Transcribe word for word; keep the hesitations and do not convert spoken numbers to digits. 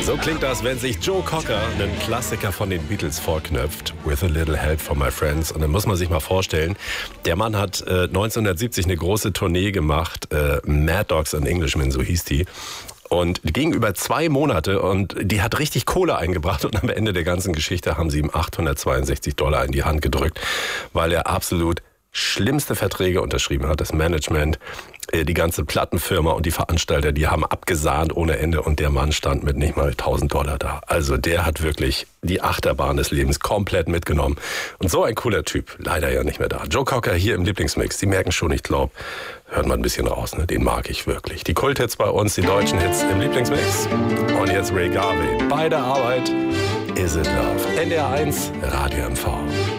So klingt das, wenn sich Joe Cocker einen Klassiker von den Beatles vorknöpft. With a little help from my friends. Und dann muss man sich mal vorstellen, der Mann hat äh, neunzehnhundertsiebzig eine große Tournee gemacht. Äh, Mad Dogs and Englishmen, so hieß die. Und die ging über zwei Monate und die hat richtig Kohle eingebracht. Und am Ende der ganzen Geschichte haben sie ihm achthundertzweiundsechzig Dollar in die Hand gedrückt, weil er absolut schlimmste Verträge unterschrieben hat. Das Management, die ganze Plattenfirma und die Veranstalter, die haben abgesahnt ohne Ende und der Mann stand mit nicht mal tausend Dollar da. Also der hat wirklich die Achterbahn des Lebens komplett mitgenommen. Und so ein cooler Typ, leider ja nicht mehr da. Joe Cocker hier im Lieblingsmix. Sie merken schon, ich glaube, hört man ein bisschen raus, ne? Den mag ich wirklich. Die Kulthits bei uns, die deutschen Hits im Lieblingsmix. Und jetzt Ray Garvey. Bei der Arbeit Is It Love. N D R eins, Radio M V.